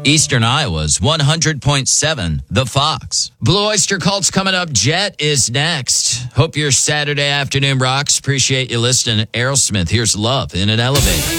Eastern Iowa's 100.7, The Fox. Blue Oyster Cult's coming up. Jet is next. Hope your Saturday afternoon rocks. Appreciate you listening. Aerosmith, here's Love in an Elevator.